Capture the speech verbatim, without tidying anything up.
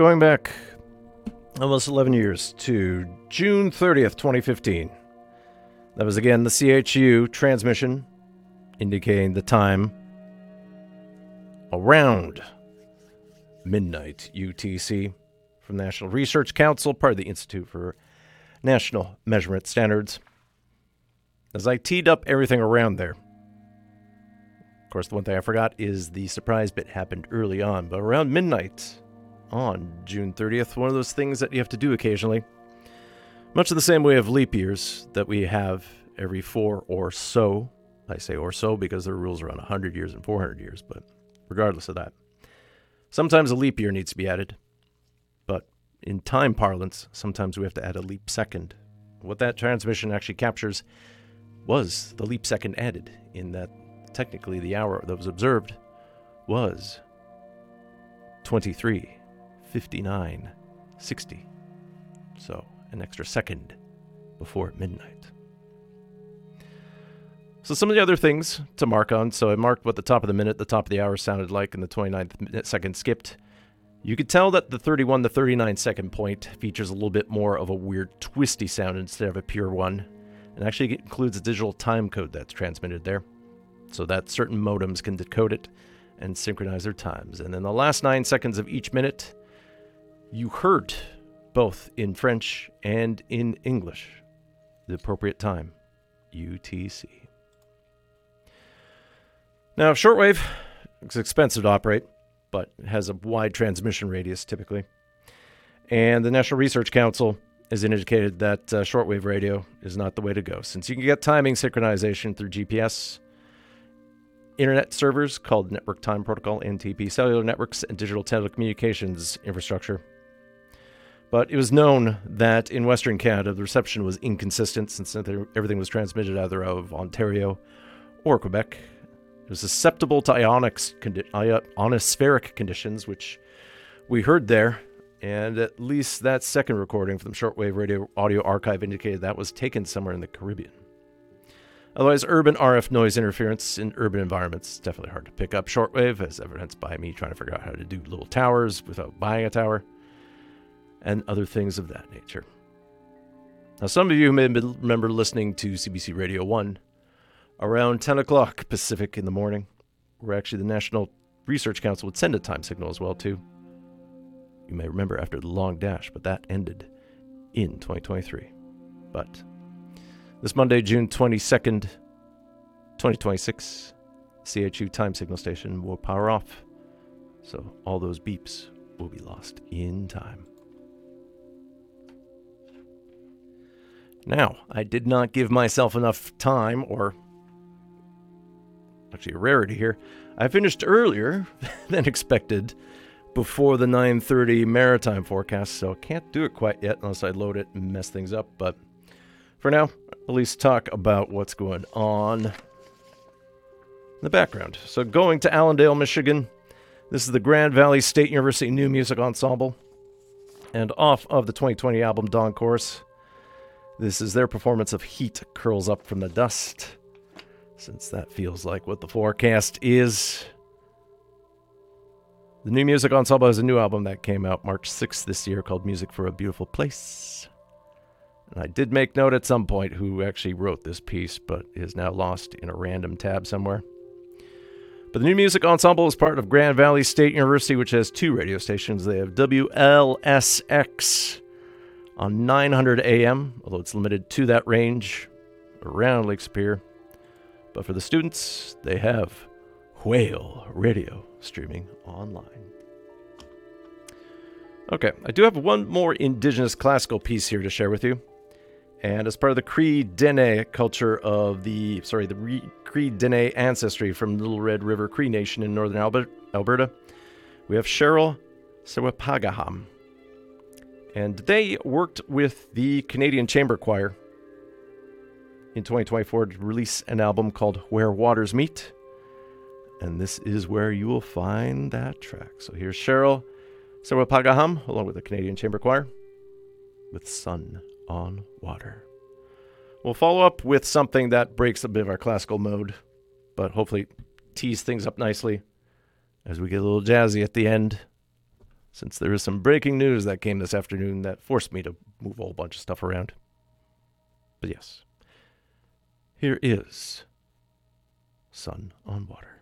going back almost eleven years to June thirtieth, twenty fifteen. That was again the C H U transmission indicating the time around midnight U T C from the National Research Council, part of the Institute for National Measurement Standards. As I teed up everything around there, of course, the one thing I forgot is the surprise bit happened early on, but around midnight on June thirtieth, one of those things that you have to do occasionally, much of the same way of leap years that we have every four or so. I say or so because there are rules around one hundred years and four hundred years, but regardless of that, sometimes a leap year needs to be added. But in time parlance, sometimes we have to add a leap second. What that transmission actually captures was the leap second added, in that technically the hour that was observed was twenty-three fifty-nine sixty. So an extra second before midnight. So some of the other things to mark on. So I marked what the top of the minute, the top of the hour sounded like, and the twenty-ninth second skipped. You could tell that the thirty-one to thirty-nine second point features a little bit more of a weird twisty sound instead of a pure one. And actually it includes a digital time code that's transmitted there, so that certain modems can decode it and synchronize their times. And then the last nine seconds of each minute, you heard, both in French and in English, the appropriate time, U T C. Now, shortwave is expensive to operate, but it has a wide transmission radius typically. And the National Research Council has indicated that uh, shortwave radio is not the way to go, since you can get timing synchronization through G P S, internet servers called Network Time Protocol, N T P, cellular networks, and digital telecommunications infrastructure. But it was known that in Western Canada, the reception was inconsistent, since everything was transmitted either out of Ontario or Quebec. It was susceptible to ionics condi- ionospheric conditions, which we heard there. And at least that second recording from the Shortwave Radio Audio Archive indicated that was taken somewhere in the Caribbean. Otherwise, urban R F noise interference in urban environments is definitely hard to pick up shortwave, as evidenced by me trying to figure out how to do little towers without buying a tower, and other things of that nature. Now, some of you may remember listening to C B C Radio one around ten o'clock Pacific in the morning, where actually the National Research Council would send a time signal as well, too. You may remember after the long dash, but that ended in twenty twenty-three. But this Monday, June twenty-second, twenty twenty-six, C H U time signal station will power off. So all those beeps will be lost in time. Now, I did not give myself enough time, or actually a rarity here. I finished earlier than expected before the nine thirty maritime forecast, so I can't do it quite yet unless I load it and mess things up. But for now, at least talk about what's going on in the background. So going to Allendale, Michigan, this is the Grand Valley State University New Music Ensemble, and off of the twenty twenty album Dawn Chorus, this is their performance of Heat Curls Up from the Dust, since that feels like what the forecast is. The New Music Ensemble has a new album that came out March sixth this year called Music for a Beautiful Place. And I did make note at some point who actually wrote this piece, but is now lost in a random tab somewhere. But the New Music Ensemble is part of Grand Valley State University, which has two radio stations. They have W L S X on nine hundred A M, although it's limited to that range around Lake Superior. But for the students, they have Whale Radio streaming online. Okay, I do have one more indigenous classical piece here to share with you. And as part of the Cree Dene culture of the, sorry, the Re- Cree Dene ancestry from Little Red River Cree Nation in northern Alberta, we have Cheryl Sewapagaham. And they worked with the Canadian Chamber Choir in twenty twenty-four to release an album called Where Waters Meet. And this is where you will find that track. So here's Cheryl Sewapagaham, along with the Canadian Chamber Choir, with Sun on Water. We'll follow up with something that breaks a bit of our classical mode, but hopefully tease things up nicely as we get a little jazzy at the end. since there is some breaking news that came this afternoon that forced me to move a whole bunch of stuff around. But yes, here is Sun on Water.